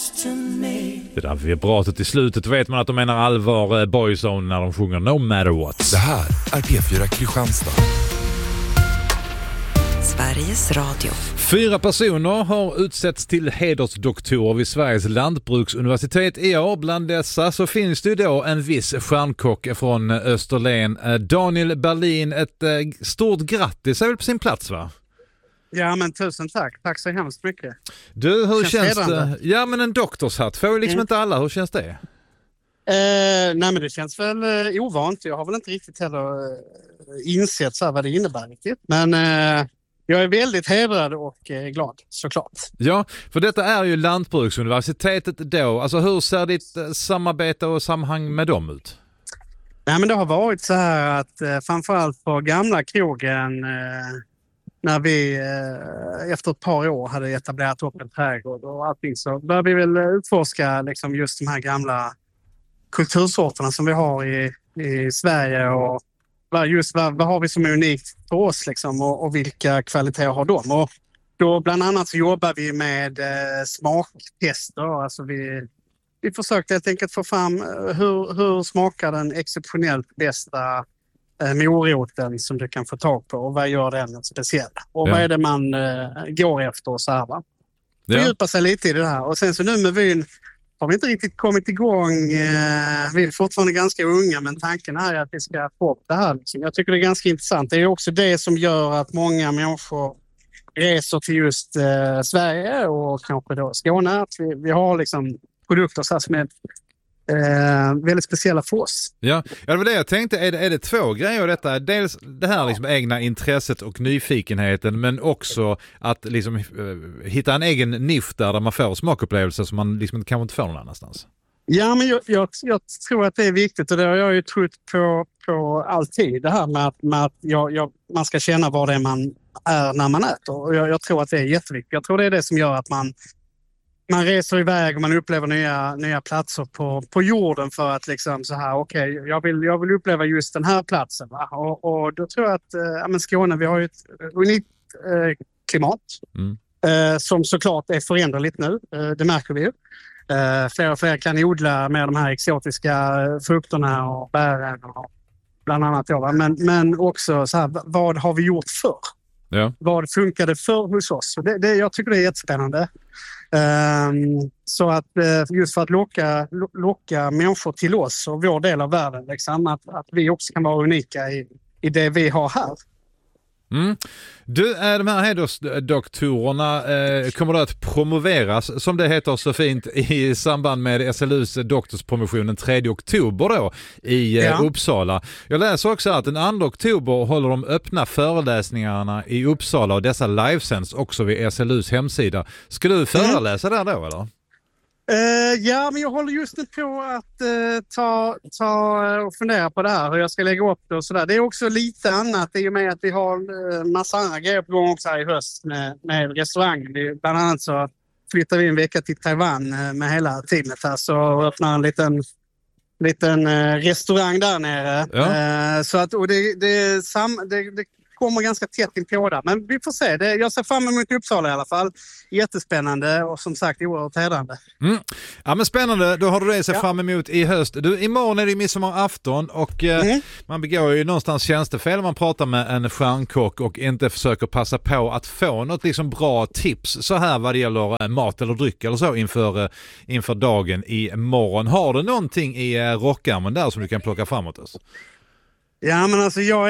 Det där vibratet i slutet vet man att de menar allvar Boyzone när de sjunger No Matter What. Det här är P4 Kristianstad. Sveriges Radio. 4 personer har utsetts till hedersdoktorer vid Sveriges lantbruksuniversitet i år. Bland dessa så finns det då en viss stjärnkock från Österlen, Daniel Berlin. Ett stort grattis är väl på sin plats, va? Ja, men tusen tack. Tack så hemskt mycket. Du, hur känns det? Ja, men en doktorshatt får ju liksom inte alla. Hur känns det? Nej, men det känns väl ovant. Jag har väl inte riktigt heller insett så här vad det innebär riktigt. Men jag är väldigt hedrad och glad, såklart. Ja, för detta är ju Lantbruksuniversitetet då. Alltså hur ser ditt samarbete och sammanhang med dem ut? Nej, men det har varit så här att framförallt på gamla krogen när vi efter ett par år hade etablerat upp en trädgård och allting, så började vi väl utforska liksom just de här gamla kultursorterna som vi har i Sverige och vad har vi som är unikt för oss liksom, och vilka kvaliteter har de. Och då bland annat så jobbar vi med smaktester. Alltså vi försökte helt enkelt få fram hur smakar den exceptionellt bästa moroten som du kan få tag på och vad gör den speciell. Och vad är det man går efter och så här, va? Fördjupa sig lite i det här. Och sen så nu med vyn har vi inte riktigt kommit igång. Vi är fortfarande ganska unga, men tanken är att vi ska få upp det här. Jag tycker det är ganska intressant. Det är också det som gör att många människor reser till just Sverige och kanske då Skåne. Att vi har liksom produkter så här som är väldigt speciella för oss. Ja, det var det jag tänkte. Är det två grejer detta? Dels det här liksom egna intresset och nyfikenheten, men också att liksom hitta en egen nisch där man får smakupplevelser som man liksom kanske inte får någon annanstans. Ja, men jag tror att det är viktigt, och det har jag ju trott på alltid. Det här med att man ska känna vad det är man är när man äter. Och jag tror att det är jätteviktigt. Jag tror det är det som gör att man reser iväg och man upplever nya platser på jorden för att liksom så här, okej, jag vill uppleva just den här platsen. Va? Och då tror jag att Skåne, vi har ju ett unikt klimat som såklart är föränderligt nu. Det märker vi ju. Fler och fler kan odla med de här exotiska frukterna och bären och bland annat. Ja, men också så här, vad har vi gjort förr? Ja. Vad funkade förr hos oss? Jag tycker det är jättespännande. Så att just för att locka människor till oss och vår del av världen, liksom, att vi också kan vara unika i det vi har här. Du, de här hedersdoktorerna kommer då att promoveras, som det heter så fint, i samband med SLUs doktorspromotion den 3 oktober då i Uppsala. Jag läser också att den 2 oktober håller de öppna föreläsningarna i Uppsala, och dessa livesänds också vid SLUs hemsida. Ska du föreläsa där då, eller? Ja, men jag håller just nu på att ta och fundera på det här, hur jag ska lägga upp det och sådär. Det är också lite annat i och med att vi har massa andra grejer på gång också här i höst med restaurangen. Bland annat så flyttar vi en vecka till Taiwan med hela teamet här, så öppnar en liten restaurang där nere. Ja. Så att, och det kommer ganska tätt in på där. Men vi får se. Jag ser fram emot Uppsala i alla fall. Jättespännande och som sagt oerhört hedrande. Ja, men spännande. Då har du det att se fram emot i höst. Du, imorgon är det midsommarafton och man begår ju någonstans tjänstefel om man pratar med en stjärnkock och inte försöker passa på att få något liksom bra tips så här vad det gäller mat eller dryck eller så inför dagen imorgon. Har du någonting i rockärmen där som du kan plocka framåt oss? Ja, men alltså jag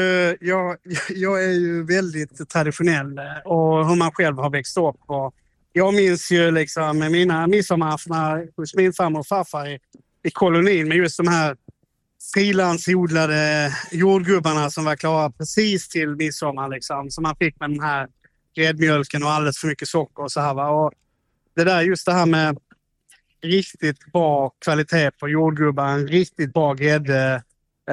är ju väldigt traditionell och hur man själv har växt upp. Och jag minns ju liksom mina midsommarafton hos min farmor och farfar i kolonin med just de här frilandsodlade jordgubbarna som var klara precis till midsommar liksom. Som man fick med den här gräddmjölken och alldeles för mycket socker och så här, va? Och just det här med riktigt bra kvalitet på jordgubbar, riktigt bra grädde.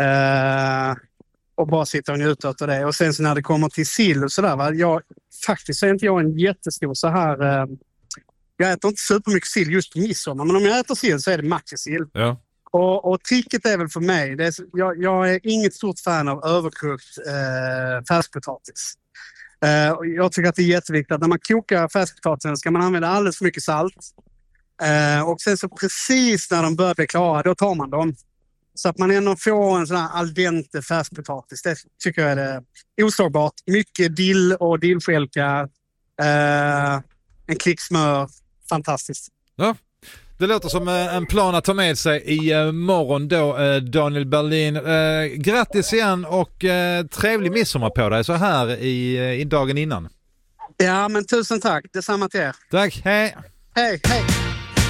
Och bara sitta och njuta av det. Och sen så när det kommer till sill och sådär, faktiskt är inte jag en jättestor så här. Jag äter inte supermycket sill just på midsommar, men om jag äter sill så är det makrillsill. Ja. Och tricket är väl för mig, jag är inget stort fan av överkokt färskpotatis. Jag tycker att det är jätteviktigt att när man kokar färskpotatisen ska man använda alldeles för mycket salt. Och sen så precis när de börjar bli klara, då tar man dem. Så att man ändå får en sån här al dente färskpotatis. Det tycker jag är oslagbart. Mycket dill och dillskälkar. En klick smör. Fantastiskt. Ja, det låter som en plan att ta med sig i morgon då, Daniel Berlin. Grattis igen och trevlig midsommar på dig så här i dagen innan. Ja, men tusen tack. Detsamma till er. Tack, hej! Hej, hej!